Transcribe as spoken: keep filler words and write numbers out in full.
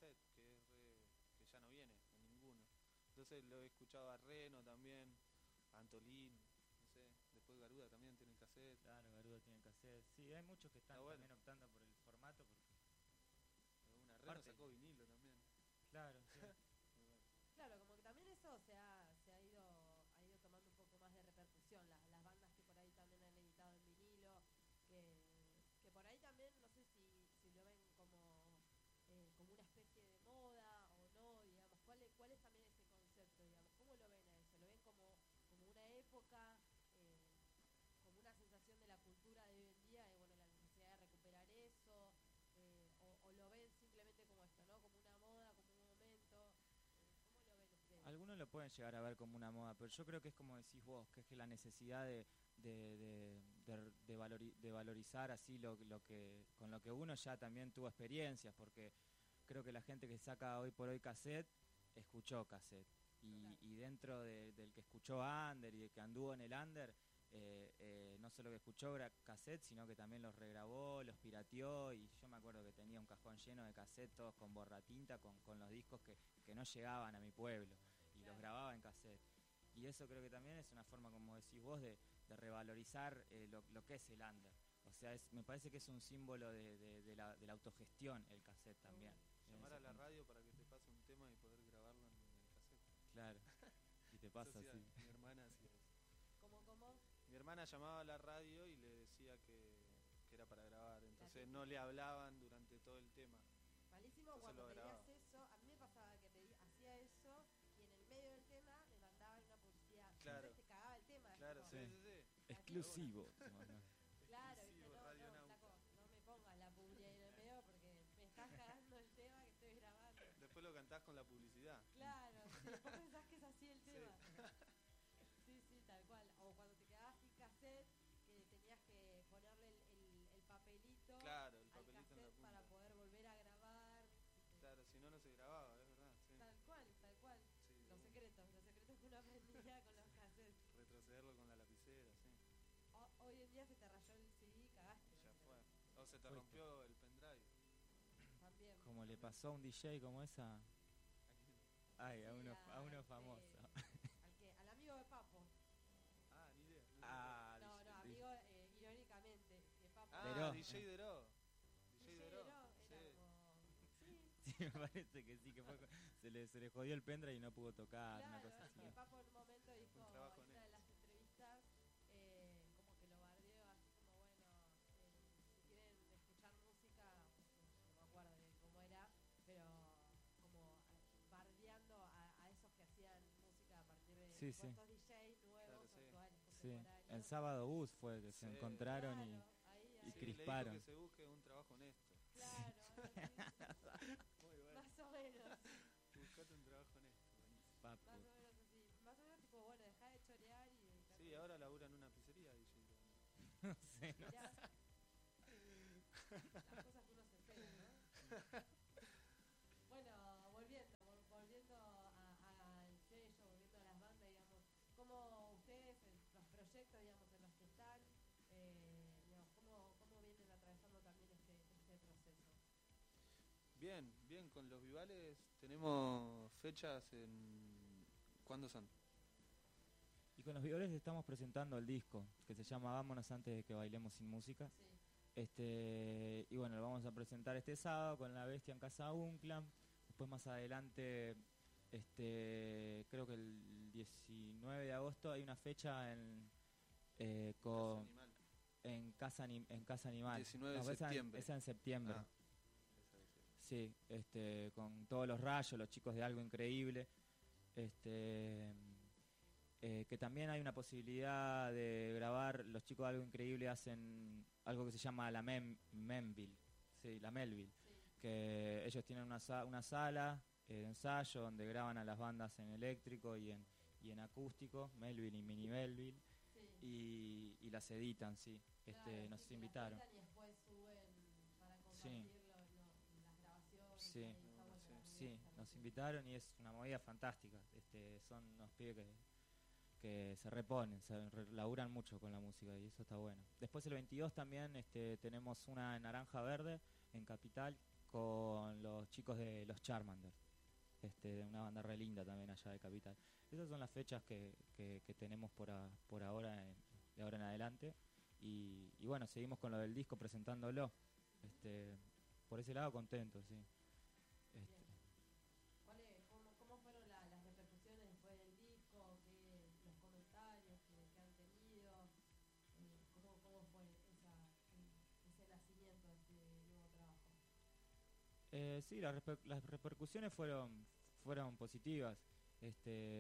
cassette, que es re, que ya no viene en ninguno. Entonces lo he escuchado a Reno también, a Antolín, no sé, después Garuda también tiene el cassette. Claro, Garuda tiene el cassette. Sí, hay muchos que Está están bueno. también optando por el formato porque... Una Reno Aparte, sacó vinilo también. claro, sí. Muy bueno. Claro, como que también eso se ha, se ha ido ha ido tomando un poco más de repercusión. Las, las bandas que por ahí también han editado en vinilo, que, que por ahí también, no sé si, si lo ven como, eh, como una especie de moda o no, digamos. ¿Cuál es, cuál es también ese concepto, digamos? ¿Cómo lo ven a eso? ¿Lo ven como, como una época, eh, como una sensación de la cultura de hoy en día, y bueno, la necesidad de recuperar eso? Eh, o, o lo ven simplemente como esto, ¿no? Como una moda, como un momento. ¿Cómo lo ven ustedes? Algunos lo pueden llegar a ver como una moda, pero yo creo que es como decís vos, que es que la necesidad de, de, de, de, de, valori, de valorizar así lo, lo que con lo que uno ya también tuvo experiencias, porque creo que la gente que saca hoy por hoy cassette, escuchó cassette. Y, Claro. y dentro de, del que escuchó under y el que anduvo en el under, eh, eh, no solo que escuchó cassette, sino que también los regrabó, los pirateó. Y yo me acuerdo que tenía un cajón lleno de cassette, todos con borratinta, con, con los discos que, que no llegaban a mi pueblo. Y claro, los grababa en cassette. Y eso creo que también es una forma, como decís vos, de, de revalorizar eh, lo, lo que es el under. O sea, es, me parece que es un símbolo de, de, de, la, de la autogestión el cassette también. Llamar a la radio para que te pase un tema y poder grabarlo en el cassette. Claro. Y te pasa hacía, así. Mi hermana hacía eso. ¿Cómo, cómo? Mi hermana llamaba a la radio y le decía que, que era para grabar. Entonces no le hablaban durante todo el tema. Malísimo. Entonces cuando pedías eso, a mí me pasaba que pedí, hacía eso y en el medio del tema me mandaban una publicidad. Claro. Entonces te cagaba el tema. Claro, sí, sí, sí. Exclusivo. Claro, viste, no, no, flaco, no me pongas la publicidad en el medio porque me estás cagando el tema que estoy grabando. Después lo cantás con la publicidad. Claro, sí, después pensás que es así el tema. Sí, sí, sí, tal cual. O cuando te quedabas sin cassette, que tenías que ponerle el, el, el papelito, claro, el papelito al cassette en la para poder volver a grabar. Claro, si no, no se grababa, es verdad. Sí. Tal cual, tal cual. Sí, los sí. secretos, los secretos que uno aprendía con los cassettes. Retrocederlo con la lapicera, sí. O, hoy en día se te rayó el C D y cagaste. Ya fue. O se te Fuiste. rompió el pendrive. También. Como le pasó a un D J como esa. Ay, a uno, a uno famoso. ¿Al qué? Al amigo de Papo. Ah, ni idea. No, ah, no, no, amigo, eh, irónicamente, de Papo. Ah, Deró. D J Deró. D J Deró. Era sí. Como... Sí, me parece que sí, que fue, se, le, se le jodió el pendrive y no pudo tocar, claro, una cosa así. Que Papo en un momento dijo, un en una de las entrevistas, eh, como que lo bardeó así como, bueno, eh, si quieren escuchar música, no me acuerdo de cómo era, pero como bardeando a, a esos que hacían música a partir de sí, sí. estos D Js nuevos, claro, actuales, sí. En Sábado Bus fue que sí. se encontraron claro, y, ahí, y sí, crisparon. Le dijo que se busque un trabajo honesto. Claro, muy bueno. Más o menos. Buscate un trabajo honesto. Más o menos así. Más o menos tipo, bueno, dejá de chorear y dedicarte. Sí, ahora labura en una pizzería, D J. No sé, no sé. Las cosas que uno se entera, ¿no? Bueno, volviendo, volviendo al sello, volviendo a las bandas, digamos, ¿cómo ustedes, los proyectos, digamos, en los que están, eh, digamos, cómo, cómo vienen atravesando también este, este proceso? Bien, bien, con los Vivales tenemos fechas en... ¿Cuándo son? Y con los Vivales estamos presentando el disco, que se llama Vámonos antes de que bailemos sin música. Sí. Este, y bueno, lo vamos a presentar este sábado con La Bestia en Casa Unclam. Después más adelante, este, creo que el diecinueve de agosto hay una fecha en eh, con Casa en Casa en Casa Animal. diecinueve de no, septiembre. Esa, esa en septiembre. Ah. Sí, este, con todos los rayos, los chicos de Algo Increíble. Este, eh, que también hay una posibilidad de grabar. Los chicos de Algo Increíble hacen algo que se llama la Mem, Memville, sí, la Melville, sí. Que ellos tienen una, una sala eh, de ensayo donde graban a las bandas en eléctrico y en, y en acústico, Melville y Mini Melville, sí. y, y las editan, sí. Este, claro, nos sí, invitaron. Y después suben para compartir sí. lo, lo, las grabaciones. Sí, ahí, sí, sí, nos invitaron y es una movida fantástica. Este, son unos pibes que que se reponen, se re, laburan mucho con la música y eso está bueno. Después el veintidós también este, tenemos una en Naranja Verde, en Capital, con los chicos de los Charmander, este, una banda re linda también allá de Capital. Esas son las fechas que, que, que tenemos por, a, por ahora, en, de ahora en adelante. Y, y bueno, seguimos con lo del disco presentándolo. Este, por ese lado contento, sí. Este, ¿Cuál es- cómo, cómo fueron la- las repercusiones después del disco? ¿Qué, los comentarios que, que han tenido? Eh, ¿cómo, ¿Cómo fue esa, eh, ese nacimiento de este nuevo trabajo? eh, sí, las, reper- las repercusiones fueron, fueron positivas. Este,